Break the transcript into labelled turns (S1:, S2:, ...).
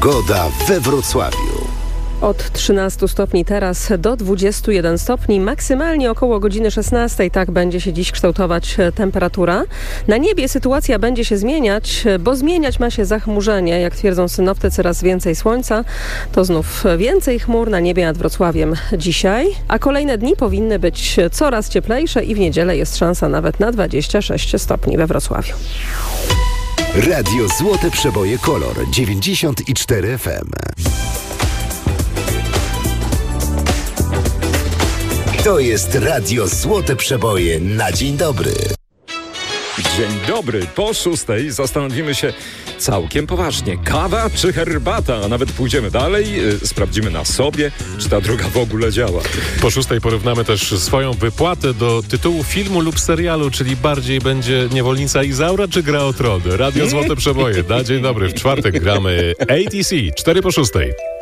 S1: Pogoda we Wrocławiu.
S2: Od 13 stopni teraz do 21 stopni, maksymalnie około godziny 16. Tak będzie się dziś kształtować temperatura. Na niebie sytuacja będzie się zmieniać, bo zmieniać ma się zachmurzenie. Jak twierdzą synoptycy, coraz więcej słońca, to znów więcej chmur na niebie nad Wrocławiem dzisiaj. A kolejne dni powinny być coraz cieplejsze i w niedzielę jest szansa nawet na 26 stopni we Wrocławiu.
S1: Radio Złote Przeboje Kolor 94 FM. To jest Radio Złote Przeboje na dzień dobry.
S3: Dzień dobry. Po 6 zastanowimy się całkiem poważnie. Kawa czy herbata? A nawet pójdziemy dalej, sprawdzimy na sobie, czy ta droga w ogóle działa.
S4: Po 6 porównamy też swoją wypłatę do tytułu filmu lub serialu, czyli bardziej będzie Niewolnica Izaura czy Gra o Tron. Radio Złote Przeboje. Na dzień dobry. W czwartek gramy ATC. 4 po 6.